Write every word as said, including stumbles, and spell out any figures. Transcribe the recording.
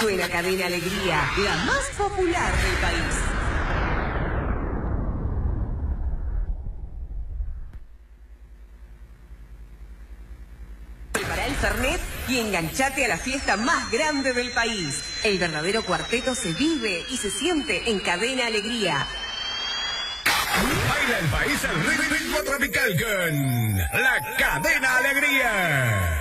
Suena Cadena Alegría, la más popular del país. Prepara el Fernet y enganchate a la fiesta más grande del país. El verdadero cuarteto se vive y se siente en Cadena Alegría. Baila el país al ritmo tropical con la Cadena Alegría.